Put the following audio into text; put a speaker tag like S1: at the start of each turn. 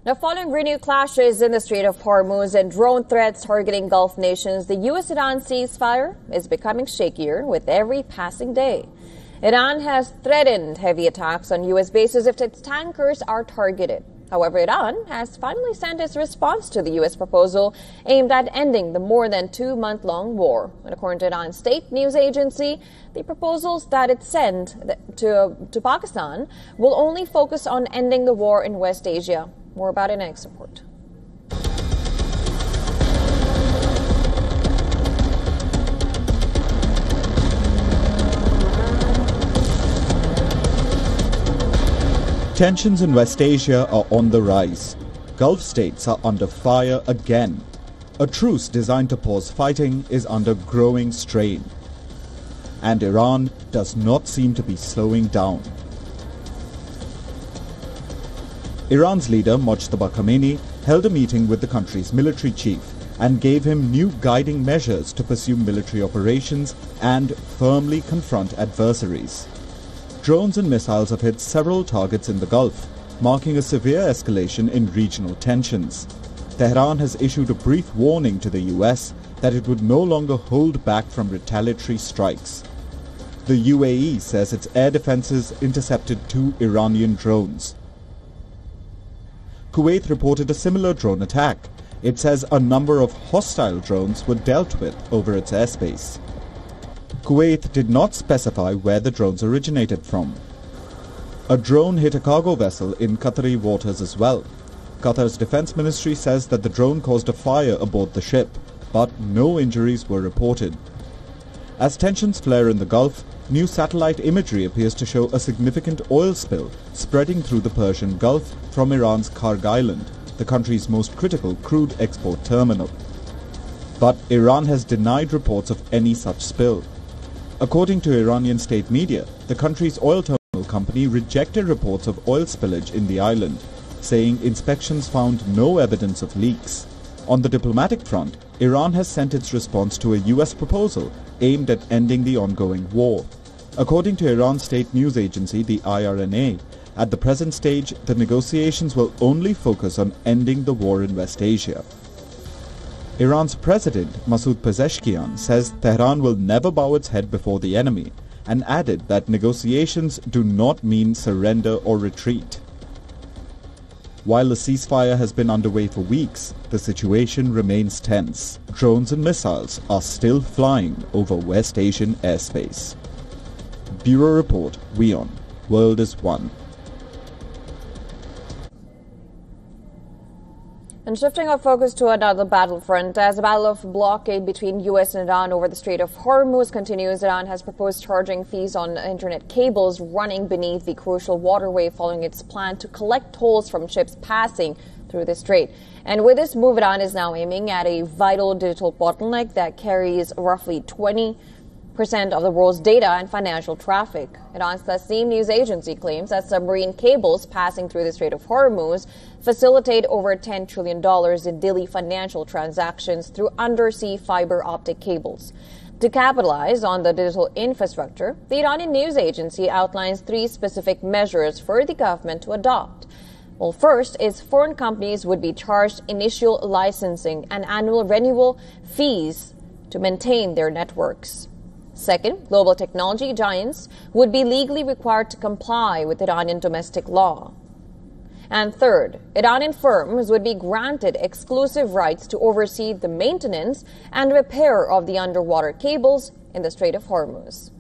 S1: Now, following renewed clashes in the Strait of Hormuz and drone threats targeting Gulf nations, the U.S.-Iran ceasefire is becoming shakier with every passing day. Iran has threatened heavy attacks on U.S. bases if its tankers are targeted. However, Iran has finally sent its response to the U.S. proposal aimed at ending the more than 2-month-long war. And according to Iran's state news agency, the proposals that it sent to Pakistan will only focus on ending the war in West Asia. More about it in next report.
S2: Tensions in West Asia are on the rise. Gulf states are under fire again. A truce designed to pause fighting is under growing strain. And Iran does not seem to be slowing down. Iran's leader, Mojtaba Khamenei, held a meeting with the country's military chief and gave him new guiding measures to pursue military operations and firmly confront adversaries. Drones and missiles have hit several targets in the Gulf, marking a severe escalation in regional tensions. Tehran has issued a brief warning to the US that it would no longer hold back from retaliatory strikes. The UAE says its air defenses intercepted 2 Iranian drones. Kuwait reported a similar drone attack. It says a number of hostile drones were dealt with over its airspace. Kuwait did not specify where the drones originated from. A drone hit a cargo vessel in Qatari waters as well. Qatar's defense ministry says that the drone caused a fire aboard the ship, but no injuries were reported. As tensions flare in the Gulf, new satellite imagery appears to show a significant oil spill spreading through the Persian Gulf from Iran's Karg Island, the country's most critical crude export terminal. But Iran has denied reports of any such spill. According to Iranian state media, the country's oil terminal company rejected reports of oil spillage in the island, saying inspections found no evidence of leaks. On the diplomatic front, Iran has sent its response to a US proposal aimed at ending the ongoing war. According to Iran's state news agency, the IRNA, at the present stage, the negotiations will only focus on ending the war in West Asia. Iran's president, Masoud Pezeshkian, says Tehran will never bow its head before the enemy, and added that negotiations do not mean surrender or retreat. While the ceasefire has been underway for weeks, the situation remains tense. Drones and missiles are still flying over West Asian airspace. Bureau Report, WION. World is One.
S1: And shifting our focus to another battlefront, as the battle of blockade between U.S. and Iran over the Strait of Hormuz continues, Iran has proposed charging fees on internet cables running beneath the crucial waterway following its plan to collect tolls from ships passing through the strait. And with this move, Iran is now aiming at a vital digital bottleneck that carries roughly 20% of the world's data and financial traffic. Iran's Tasnim news agency claims that submarine cables passing through the Strait of Hormuz facilitate over $10 trillion in daily financial transactions through undersea fiber optic cables. To capitalize on the digital infrastructure, the Iranian news agency outlines 3 specific measures for the government to adopt. Well, first is foreign companies would be charged initial licensing and annual renewal fees to maintain their networks. Second, global technology giants would be legally required to comply with Iranian domestic law. And third, Iranian firms would be granted exclusive rights to oversee the maintenance and repair of the underwater cables in the Strait of Hormuz.